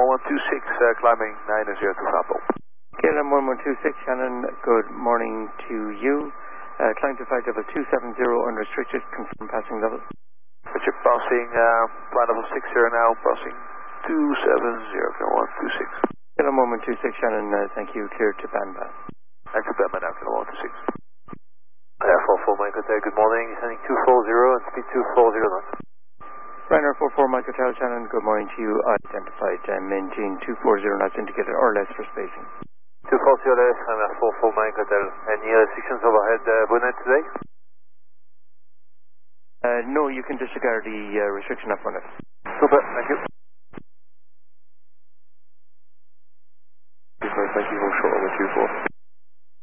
climbing 902 Bravo. KLM 1126, Shannon, good morning to you. Climb to flight level 270, unrestricted, confirm passing level. Roger, passing flight level 60 now, passing 270, KLM 126. KLM 1126, Shannon, thank you, clear to Banba. Back to Banba now, KLM 126. 44 Mike Hotel, good morning, heading 240 and speed 240 knots. Ryanair 44 Mike Hotel, Shannon, good morning to you. Identified maintain 240 knots indicated or less for spacing. 240 less, Ryanair 44 Mike Hotel. Any restrictions overhead bonnet today? No, you can disregard the restriction up on it. Super, thank you.